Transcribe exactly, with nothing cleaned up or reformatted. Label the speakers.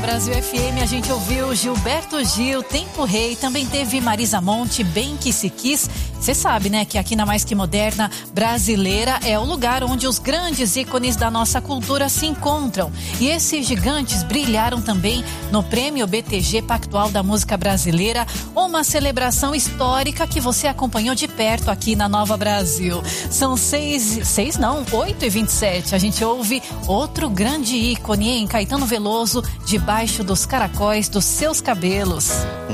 Speaker 1: Brasil F M, a gente ouviu Gilberto Gil, Tempo Rei, também teve Marisa Monte, Bem Que Se Quis. Você sabe, né, que aqui na Mais Que Moderna Brasileira é o lugar onde os grandes ícones da nossa cultura se encontram. E esses gigantes brilharam também no Prêmio B T G Pactual da Música Brasileira, uma celebração histórica que você acompanhou de perto aqui na Nova Brasil. São seis, seis não, oito e vinte e sete. A gente ouve outro grande ícone, hein? Caetano Veloso, Debaixo dos Caracóis dos Seus Cabelos.